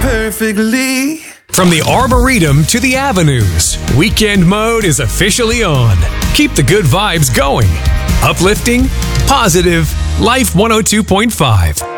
perfectly. From the Arboretum to the Avenues, Weekend Mode is officially on. Keep the good vibes going. Uplifting, positive, Life 102.5.